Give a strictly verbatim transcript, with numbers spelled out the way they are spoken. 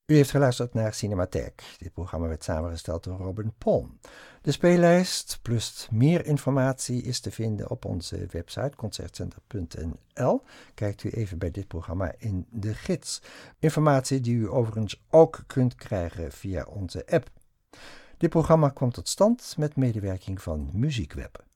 U heeft geluisterd naar Cinematheek. Dit programma werd samengesteld door Robin Palm. De speellijst plus meer informatie is te vinden op onze website concertcenter punt n l. Kijkt u even bij dit programma in de gids. Informatie die u overigens ook kunt krijgen via onze app. Dit programma kwam tot stand met medewerking van Muziekweb.